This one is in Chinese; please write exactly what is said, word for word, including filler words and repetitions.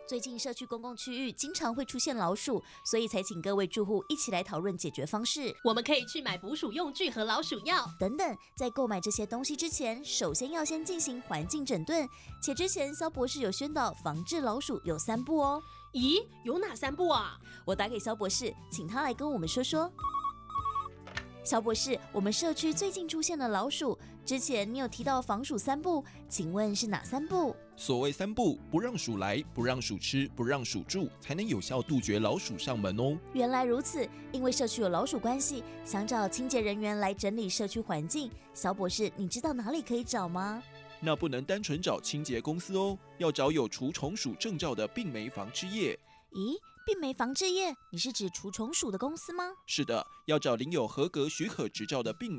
最近社区公共区域经常会出现老鼠，所以才请各位住户一起来讨论解决方式。 我们可以去买捕鼠用具和老鼠药等等。在购买这些东西之前，首先要先进行环境整顿。且之前肖博士有宣导防治老鼠有三步哦。 咦，有哪三步啊？ 我打给肖博士，请他来跟我们说说。肖博士，我们社区最近出现了老鼠，之前你有提到防鼠三步，请问是哪三步？ 所谓三步，不让鼠来，不让鼠吃，不让鼠住，才能有效杜绝老鼠上门哦。 原来如此，因为社区有老鼠关系，想找清洁人员来整理社区环境。肖博士，你知道哪里可以找吗？ 那不能单纯找清洁公司哦，要找有除虫鼠证照的病媒防治业。 咦，病媒防治业，你是指除虫鼠的公司吗？ 是的，要找领有合格许可执照的病媒